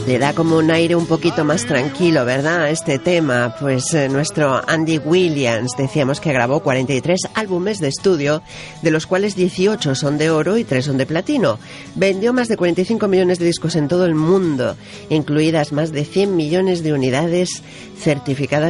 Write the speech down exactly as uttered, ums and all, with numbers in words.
Le da como un aire un poquito más tranquilo, ¿verdad?, a este tema. Pues eh, nuestro Andy Williams, decíamos que grabó cuarenta y tres álbumes de estudio, de los cuales dieciocho son de oro y tres son de platino. Vendió más de cuarenta y cinco millones de discos en todo el mundo, incluidas más de cien millones de unidades certificadas